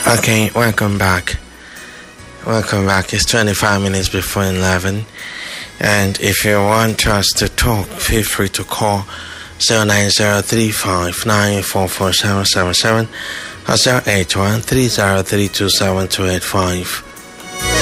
Okay, welcome back. Welcome back. It's 25 minutes before 11. And if you want us to talk, feel free to call 09035944777 or 08130327285.